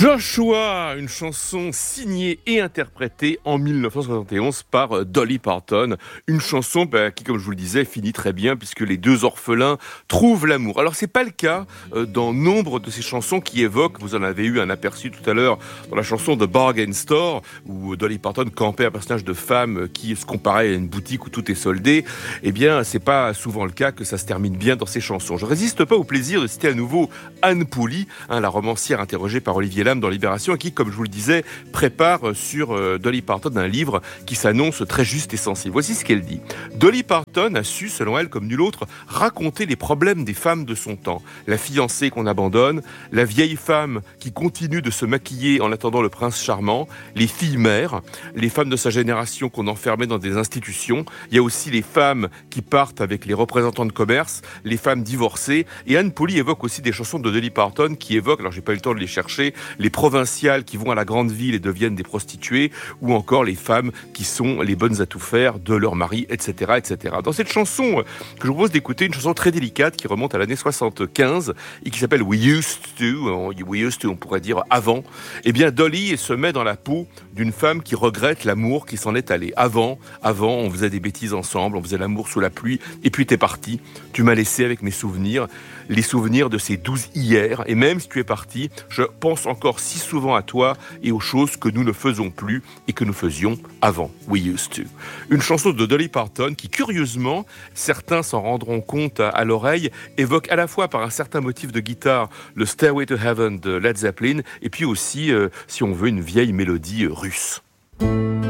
Joshua, une chanson signée et interprétée en 1971 par Dolly Parton. Une chanson qui, comme je vous le disais, finit très bien puisque les deux orphelins trouvent l'amour. Alors, c'est pas le cas dans nombre de ces chansons qui évoquent, vous en avez eu un aperçu tout à l'heure dans la chanson de Bargain Store, où Dolly Parton campait un personnage de femme qui se comparait à une boutique où tout est soldé. Eh bien, c'est pas souvent le cas que ça se termine bien dans ces chansons. Je résiste pas au plaisir de citer à nouveau Anne Pouli, la romancière interrogée par Olivier Lam dans Libération, et qui, comme je vous le disais, prépare sur Dolly Parton un livre qui s'annonce très juste et sensible. Voici ce qu'elle dit. Dolly Parton a su, selon elle, comme nul autre, raconter les problèmes des femmes de son temps. La fiancée qu'on abandonne, la vieille femme qui continue de se maquiller en attendant le prince charmant, les filles mères, les femmes de sa génération qu'on enfermait dans des institutions. Il y a aussi les femmes qui partent avec les représentants de commerce, les femmes divorcées. Et Anne Pouli évoque aussi des chansons de Dolly Parton qui évoquent, alors j'ai pas eu le temps de les chercher, les provinciales qui vont à la grande ville et deviennent des prostituées, ou encore les femmes qui sont les bonnes à tout faire de leur mari, etc., etc. Dans cette chanson que je vous propose d'écouter, une chanson très délicate qui remonte à l'année 75 et qui s'appelle We Used To, on pourrait dire avant, eh bien Dolly se met dans la peau d'une femme qui regrette l'amour qui s'en est allé. Avant, on faisait des bêtises ensemble, on faisait l'amour sous la pluie, et puis t'es parti. Tu m'as laissé avec mes souvenirs, les souvenirs de ces 12 hier, et même si tu es parti, je pense encore si souvent à toi et aux choses que nous ne faisons plus et que nous faisions avant. We used to. Une chanson de Dolly Parton qui, curieusement, certains s'en rendront compte à l'oreille, évoque à la fois par un certain motif de guitare le Stairway to Heaven de Led Zeppelin, et puis aussi, si on veut, une vieille mélodie russe.